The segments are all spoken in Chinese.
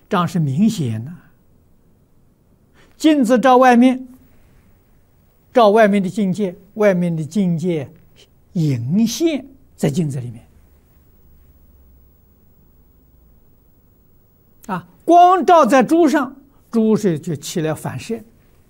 这样是明显的。镜子照外面，照外面的境界，外面的境界隐现在镜子里面。光照在珠上，珠是就起来反射。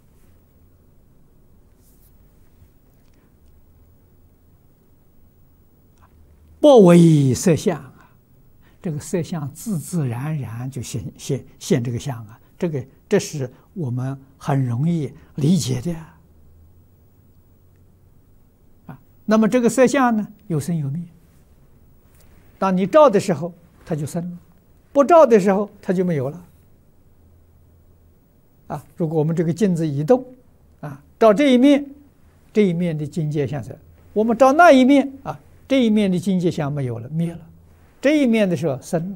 不为色相这个色相自自然然就现这个相这是我们很容易理解的那么这个色相呢，有生有灭。当你照的时候，它就生了；不照的时候，它就没有了。如果我们这个镜子移动照这一面，这一面的境界相色；我们照那一面这一面的境界相没有了，灭了。这一面的时候生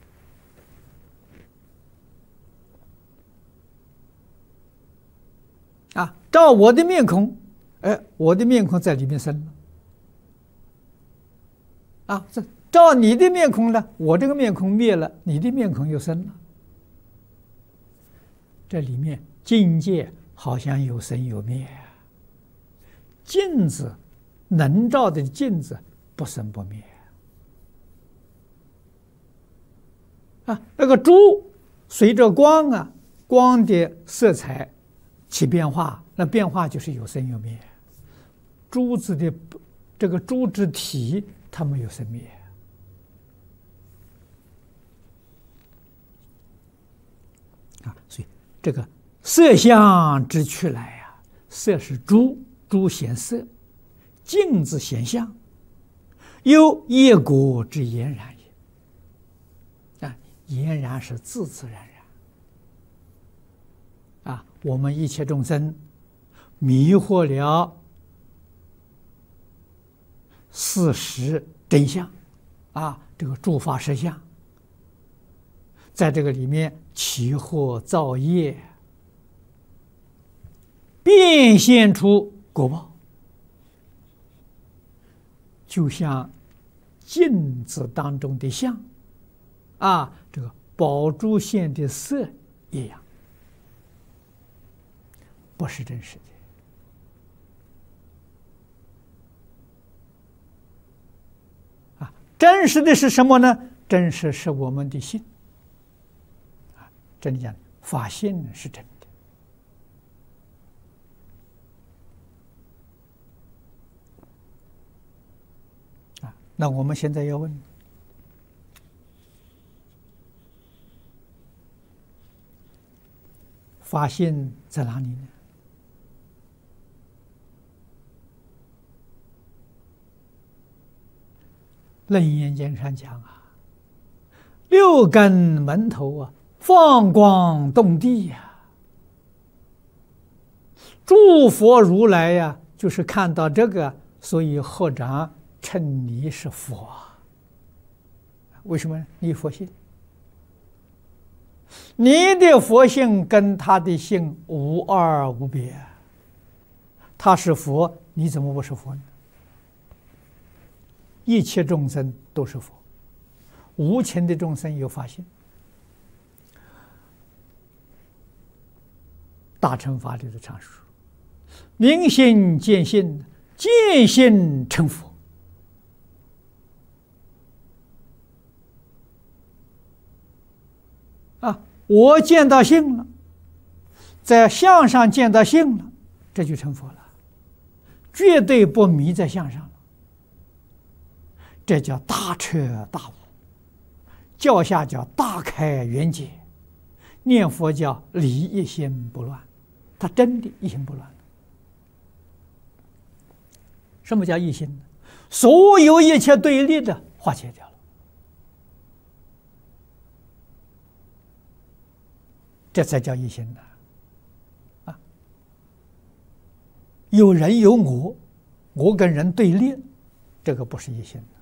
了。照我的面孔，我的面孔在里面生了。照你的面孔呢，我这个面孔灭了，你的面孔又生了。这里面境界好像有生有灭镜子能照的镜子不生不灭那个珠随着光光的色彩起变化，那变化就是有生有灭。珠子的这个珠之体，它没有生灭所以这个色相之去来色是珠，珠显色，镜子显相，有业果之俨然也。俨然是自自然然我们一切众生迷惑了事实真相这个诸法实相，在这个里面起惑造业，变现出果报，就像镜子当中的相这个宝珠现的色一样，不是真实的真实的是什么呢？真实是我们的心真的讲，法性是真的那我们现在要问，法性在哪里呢？楞严经上讲六根门头放光动地诸佛如来就是看到这个，所以合掌称你是佛为什么？你佛性，你的佛性跟他的性无二无别，他是佛，你怎么不是佛呢？一切众生都是佛，无情的众生有法性。大乘法里的常说，明心见性，见性成佛。我见到性了，在相上见到性了，这就成佛了，绝对不迷在相上了。这叫大彻大悟，教下叫大开圆解，念佛叫理一心不乱，他真的一心不乱。什么叫一心呢？所有一切对立的化解掉了，这才叫一心呢。有人有我，我跟人对立，这个不是一心的。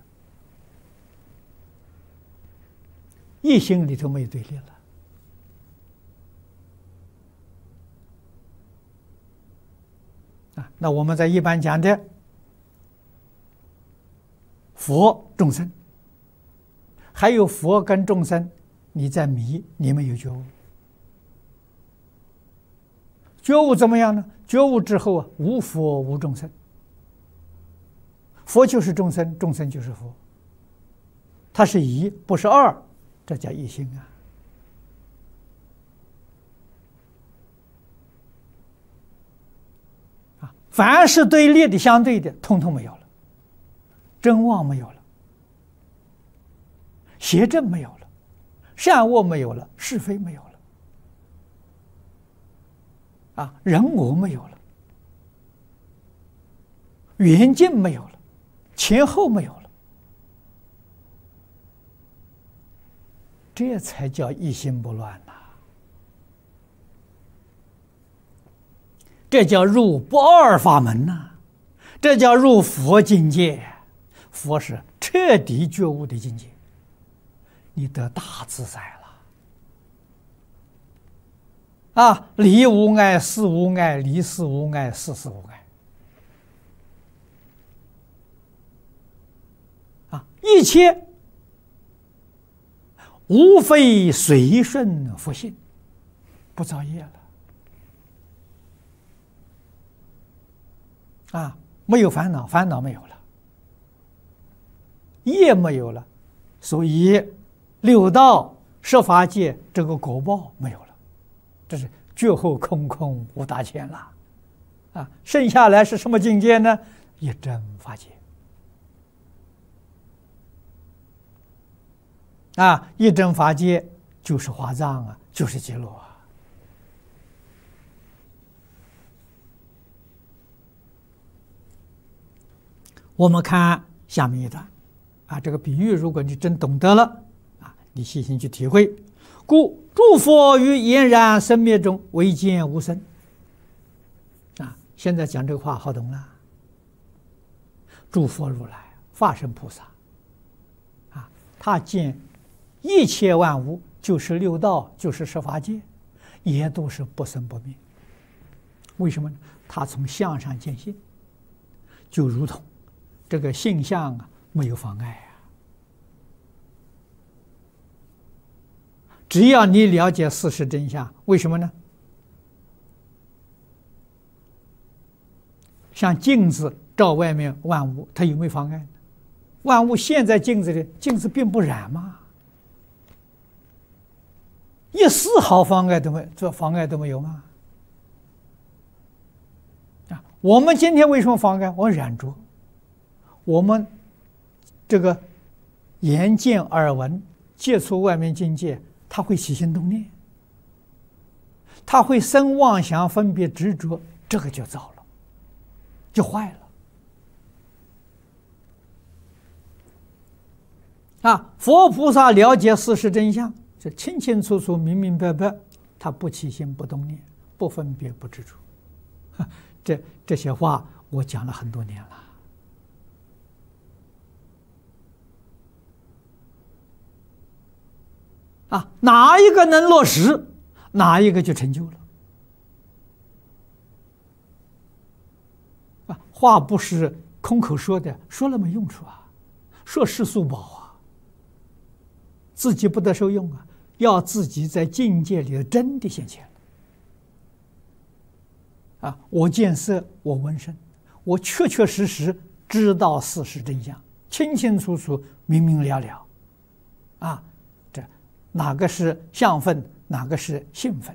一心里头没有对立了那我们在一般讲的佛众生，还有佛跟众生你在迷，你没有觉悟。觉悟怎么样呢？觉悟之后啊，无佛无众生，佛就是众生，众生就是佛，它是一，不是二，这叫一心啊！凡是对立的、相对的，通通没有了，真妄没有了，邪正没有了，善恶没有了，是非没有了。人我没有了，缘尽没有了，前后没有了，这才叫一心不乱呐！这叫入不二法门呐！这叫入佛境界。佛是彻底觉悟的境界，你得大自在了。离无碍，事无碍，离事无碍，事事无碍。一切无非随顺佛性，不造业了。没有烦恼，烦恼没有了，业没有了，所以六道十法界这个果报没有了。这是觉后空空无大千了，剩下来是什么境界呢？一真法界。一真法界就是华藏就是极乐我们看下面一段这个比喻，如果你真懂得了你细心去体会。故诸佛于俨然生灭中唯见无生。现在讲这个话好懂了。诸佛如来、法身菩萨他见一切万物，就是六道，就是十法界，也都是不生不灭。为什么呢？他从相上见性，就如同这个性相没有妨碍只要你了解事实真相，为什么呢？像镜子照外面万物，它有没有妨碍呢？万物现在镜子里，镜子并不染嘛，一丝毫妨碍都没，这妨碍都没有嘛。我们今天为什么妨碍？我染着，我们这个眼见耳闻接触外面境界。他会起心动念，他会生妄想分别执着，这个就糟了，就坏了。佛菩萨了解事实真相，就清清楚楚、明明白白，他不起心不动念，不分别不执着。这些话我讲了很多年了。哪一个能落实，哪一个就成就了。话不是空口说的，说了没用处说世俗宝自己不得受用要自己在境界里真的现前我见色，我闻声，我确确实实知道事实真相，清清楚楚、明明了了这哪个是相分，哪个是性分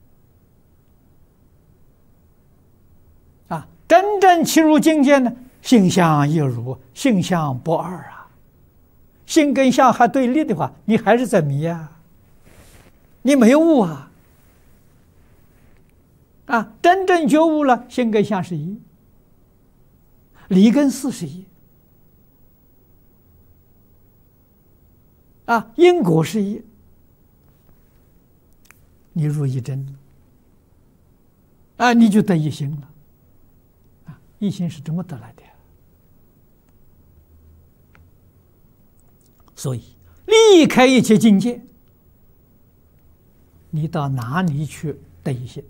真正契入境界呢，性相一如，性相不二性跟相还对立的话，你还是在迷你没有悟真正觉悟了，性跟相是一，理跟事是一因果是一，你入一真你就得一心了一心是怎么得来的所以离开一切境界，你到哪里去得一心？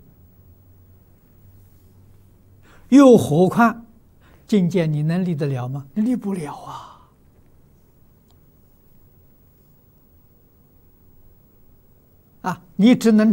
又何况境界你能离得了吗？你离不了啊，你只能